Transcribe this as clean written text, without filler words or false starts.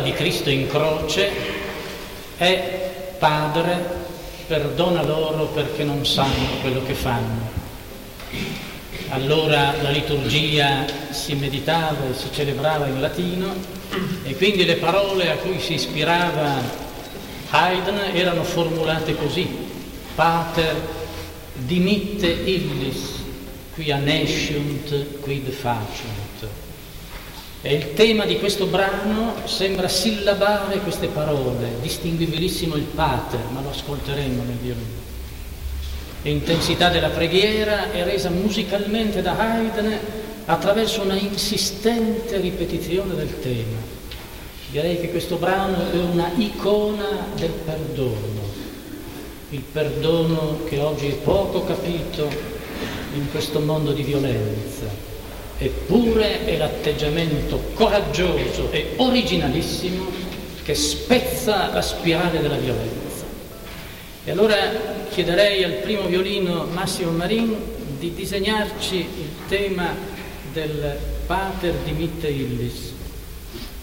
di Cristo in croce è: Padre, perdona loro perché non sanno quello che fanno. Allora la liturgia si meditava e si celebrava in latino, e quindi le parole a cui si ispirava Haydn erano formulate così: Pater, dimitte illis, quia nesciunt, quid faciunt. E il tema di questo brano sembra sillabare queste parole, distinguibilissimo il Pater, ma lo ascolteremo nel violino. L'intensità della preghiera è resa musicalmente da Haydn attraverso una insistente ripetizione del tema. Direi che questo brano è una icona del perdono, il perdono che oggi è poco capito in questo mondo di violenza, eppure è l'atteggiamento coraggioso e originalissimo che spezza la spirale della violenza. E allora chiederei al primo violino Massimo Marin di disegnarci il tema del Pater dimitte illis.